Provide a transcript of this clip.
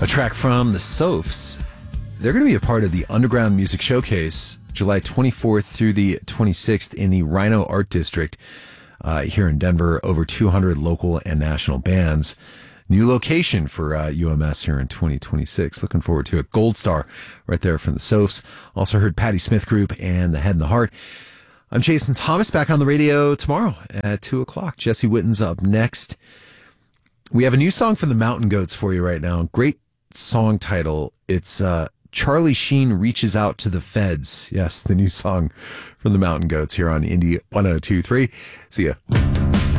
A track from the Sophs. They're going to be a part of the Underground Music Showcase, July 24th through the 26th in the Rhino Art District here in Denver. Over 200 local and national bands. New location for UMS here in 2026. Looking forward to it. Gold Star right there from the Sophs. Also heard Patti Smith Group and The Head and the Heart. I'm Jason Thomas, back on the radio tomorrow at 2 o'clock. Jesse Witten's up next. We have a new song from the Mountain Goats for you right now. Great song title. It's Charlie Sheen Reaches Out to the Feds. Yes, the new song from the Mountain Goats here on Indie 102.3. See ya.